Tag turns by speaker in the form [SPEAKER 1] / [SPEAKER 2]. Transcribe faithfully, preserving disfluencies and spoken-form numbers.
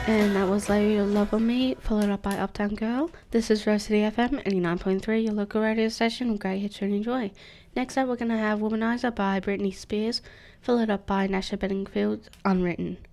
[SPEAKER 1] And that was Lay Your Love on Me, followed up by Uptown Girl. This is Rose City F M eighty-nine point three, your local radio station with great hits to enjoy. Next up, we're going to have Womanizer by Britney Spears, followed up by Nasha Bedingfield's Unwritten.